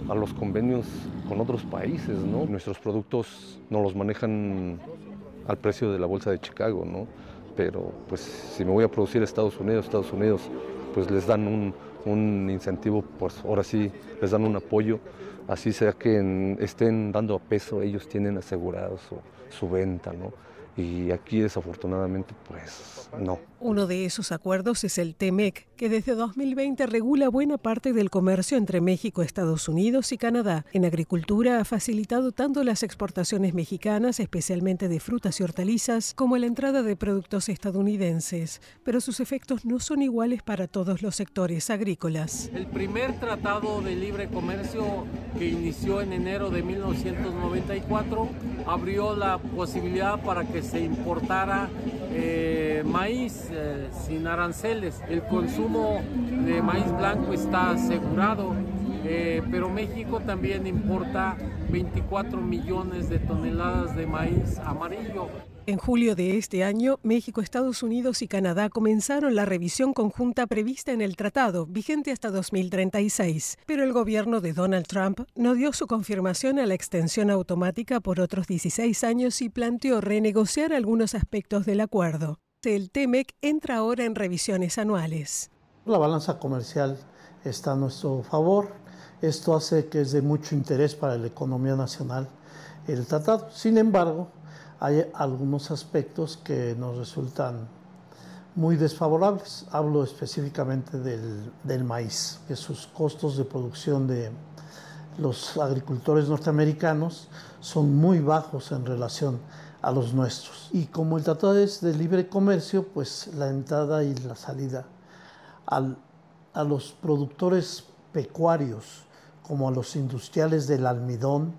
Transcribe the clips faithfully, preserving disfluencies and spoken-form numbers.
a los convenios con otros países, ¿no? Nuestros productos nos los manejan al precio de la bolsa de Chicago, ¿no? Pero pues si me voy a producir a Estados Unidos, Estados Unidos pues les dan un, un incentivo, pues ahora sí les dan un apoyo, así sea que en, estén dando a peso, ellos tienen asegurado su, su venta, ¿no? Y aquí desafortunadamente pues no. Uno de esos acuerdos es el T M E C, que desde dos mil veinte regula buena parte del comercio entre México, Estados Unidos y Canadá. En agricultura ha facilitado tanto las exportaciones mexicanas, especialmente de frutas y hortalizas, como la entrada de productos estadounidenses. Pero sus efectos no son iguales para todos los sectores agrícolas. El primer tratado de libre comercio, que inició en enero de mil novecientos noventa y cuatro, abrió la posibilidad para que se importara eh, maíz eh, sin aranceles. El consumo de maíz blanco está asegurado, eh, pero México también importa veinticuatro millones de toneladas de maíz amarillo. En julio de este año, México, Estados Unidos y Canadá comenzaron la revisión conjunta prevista en el tratado, vigente hasta dos mil treinta y seis. Pero el gobierno de Donald Trump no dio su confirmación a la extensión automática por otros dieciséis años y planteó renegociar algunos aspectos del acuerdo. El T M E C entra ahora en revisiones anuales. La balanza comercial está a nuestro favor. Esto hace que es de mucho interés para la economía nacional el tratado. Sin embargo, hay algunos aspectos que nos resultan muy desfavorables. Hablo específicamente del, del maíz, que sus costos de producción de los agricultores norteamericanos son muy bajos en relación a los nuestros. Y como el tratado es de libre comercio, pues la entrada y la salida al, a los productores pecuarios, como a los industriales del almidón,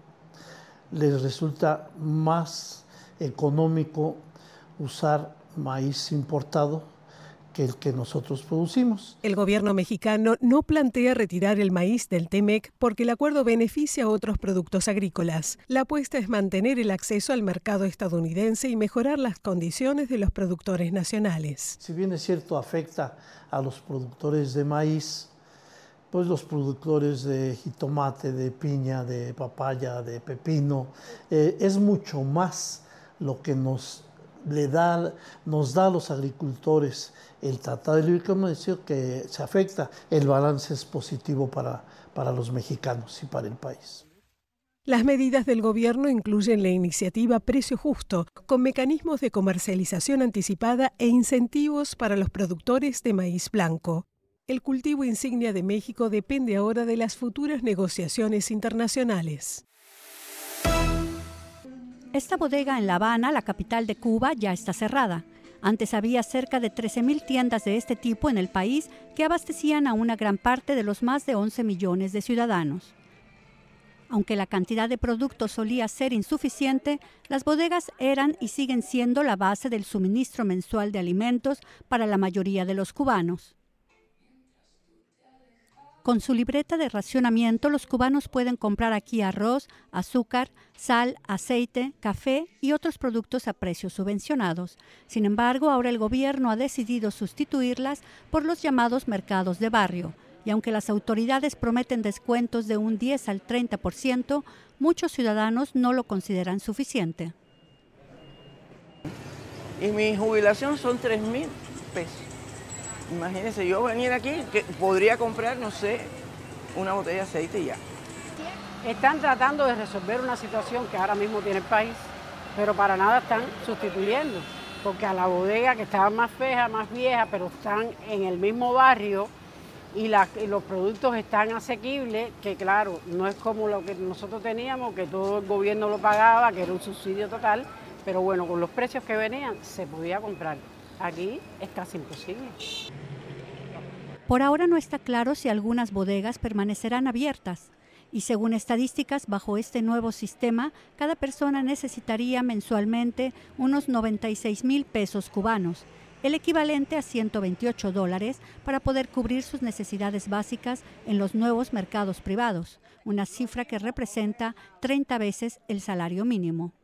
les resulta más económico usar maíz importado que el que nosotros producimos. El gobierno mexicano no plantea retirar el maíz del T M E C porque el acuerdo beneficia a otros productos agrícolas. La apuesta es mantener el acceso al mercado estadounidense y mejorar las condiciones de los productores nacionales. Si bien es cierto, afecta a los productores de maíz, pues los productores de jitomate, de piña, de papaya, de pepino, eh, es mucho más lo que nos, le da, nos da a los agricultores el Tratado de Libre Comercio, que se afecta. El balance es positivo para, para los mexicanos y para el país. Las medidas del gobierno incluyen la iniciativa Precio Justo, con mecanismos de comercialización anticipada e incentivos para los productores de maíz blanco. El cultivo insignia de México depende ahora de las futuras negociaciones internacionales. Esta bodega en La Habana, la capital de Cuba, ya está cerrada. Antes había cerca de trece mil tiendas de este tipo en el país que abastecían a una gran parte de los más de once millones de ciudadanos. Aunque la cantidad de productos solía ser insuficiente, las bodegas eran y siguen siendo la base del suministro mensual de alimentos para la mayoría de los cubanos. Con su libreta de racionamiento, los cubanos pueden comprar aquí arroz, azúcar, sal, aceite, café y otros productos a precios subvencionados. Sin embargo, ahora el gobierno ha decidido sustituirlas por los llamados mercados de barrio. Y aunque las autoridades prometen descuentos de un diez al treinta por ciento, muchos ciudadanos no lo consideran suficiente. Y mi jubilación son tres mil pesos. Imagínense, yo venir aquí, que podría comprar, no sé, una botella de aceite y ya. Están tratando de resolver una situación que ahora mismo tiene el país, pero para nada están sustituyendo, porque a la bodega que estaba más fea, más vieja, pero están en el mismo barrio y, la, y los productos están asequibles, que claro, no es como lo que nosotros teníamos, que todo el gobierno lo pagaba, que era un subsidio total, pero bueno, con los precios que venían se podía comprar. Aquí es casi imposible. Por ahora no está claro si algunas bodegas permanecerán abiertas. Y según estadísticas, bajo este nuevo sistema, cada persona necesitaría mensualmente unos noventa y seis mil pesos cubanos, el equivalente a ciento veintiocho dólares, para poder cubrir sus necesidades básicas en los nuevos mercados privados, una cifra que representa treinta veces el salario mínimo.